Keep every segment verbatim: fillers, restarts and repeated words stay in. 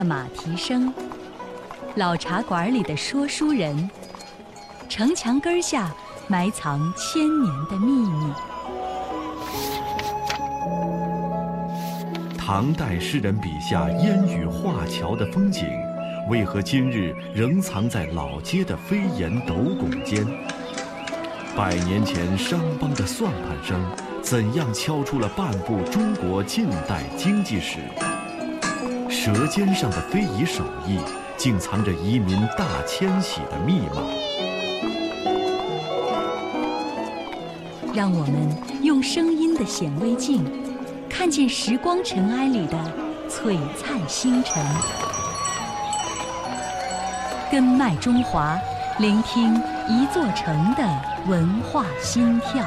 马蹄声，老茶馆里的说书人，城墙根下埋藏千年的秘密。 唐代诗人笔下烟雨画桥的风景，为何今日仍藏在老街的飞檐斗拱间？百年前商帮的算盘声，怎样敲出了半部中国近代经济史？舌尖上的非遗手艺，竟藏着移民大迁徙的密码。 让我们用声音的显微镜，看见时光尘埃里的璀璨星辰。根脉中华，聆听一座城的文化心跳。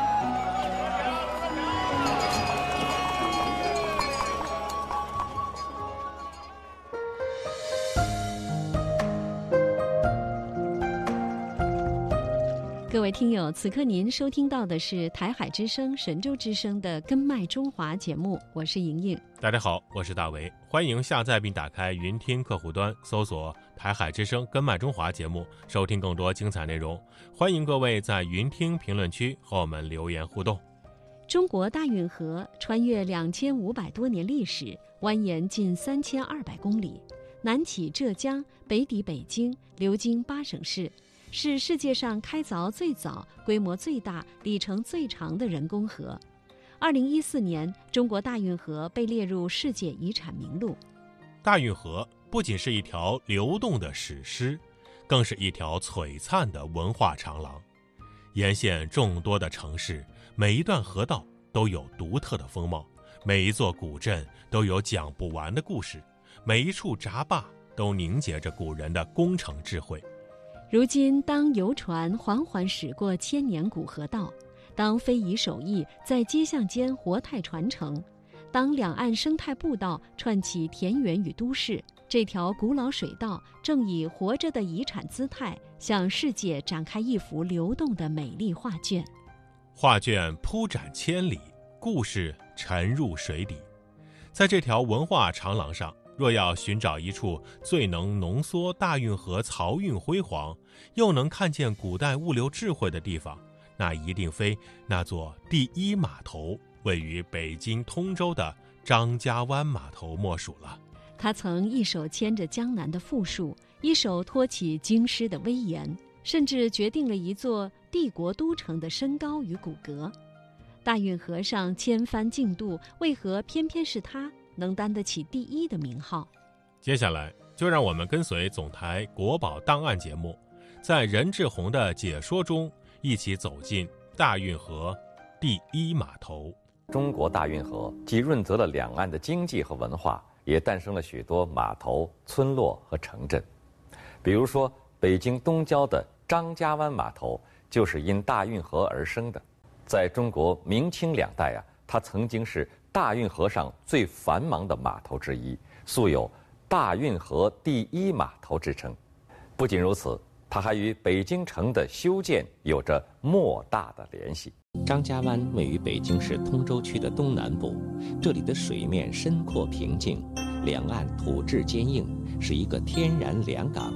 各位听友，此刻您收听到的是台海之声、神州之声的《根脉中华》节目，我是莹莹。 大家好，我是大为，欢迎下载并打开云听客户端，搜索台海之声根脉中华节目，收听更多精彩内容。欢迎各位在云听评论区和我们留言互动。 中国大运河穿越两千五百多年历史，蜿蜒近三千二百公里，南起浙江，北抵北京，流经八省市，是世界上开凿最早、规模最大、里程最长的人工河。二零一四年，中国大运河被列入世界遗产名录。 大运河不仅是一条流动的史诗，更是一条璀璨的文化长廊。沿线众多的城市，每一段河道都有独特的风貌，每一座古镇都有讲不完的故事，每一处闸坝都凝结着古人的工程智慧。 如今，当游船缓缓驶过千年古河道，当非遗手艺在街巷间活态传承，当两岸生态步道串起田园与都市，这条古老水道正以活着的遗产姿态，向世界展开一幅流动的美丽画卷。 画卷铺展千里，故事沉入水底。在这条文化长廊上，若要寻找一处最能浓缩大运河漕运辉煌，又能看见古代物流智慧的地方，那一定非那座第一码头位于北京通州的张家湾码头莫属了。 他曾一手牵着江南的富庶，一手托起京师的威严，甚至决定了一座帝国都城的身高与骨骼。大运河上千帆竞渡，为何偏偏是他能担得起第一的名号？ 接下来就让我们跟随总台国宝档案节目，在任志宏的解说中，一起走进大运河第一码头。 中国大运河既润泽了两岸的经济和文化，也诞生了许多码头、村落和城镇。比如说，北京东郊的张家湾码头就是因大运河而生的。在中国明清两代啊，它曾经是大运河上最繁忙的码头之一，素有大运河第一码头之称。不仅如此，它还与北京城的修建有着莫大的联系。 张家湾位于北京市通州区的东南部，这里的水面深阔平静，两岸土质坚硬，是一个天然良港。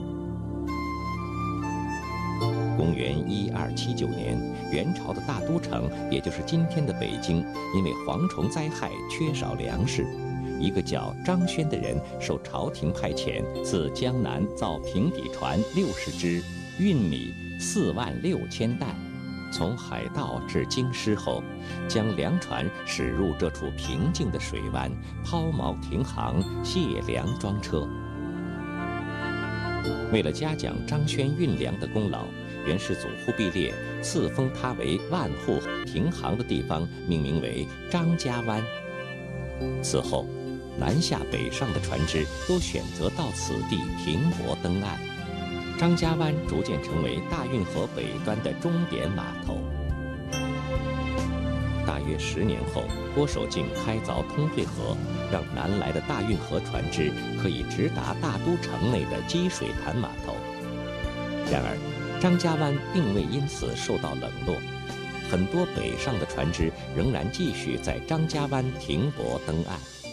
公元一二七九年，元朝的大都城，也就是今天的北京，因为蝗虫灾害缺少粮食，一个叫张轩的人受朝廷派遣，自江南造平底船六十只，运米四万六千担。从海盗至京师后，将粮船驶入这处平静的水湾，抛锚停航，卸粮装车。为了嘉奖张轩运粮的功劳，元世祖忽必烈赐封他为万户，停航的地方命名为张家湾。此后，南下北上的船只都选择到此地停泊登岸，张家湾逐渐成为大运河北端的终点码头。大约十年后，郭守敬开凿通惠河，让南来的大运河船只可以直达大都城内的积水潭码头。然而，张家湾并未因此受到冷落，很多北上的船只仍然继续在张家湾停泊登岸。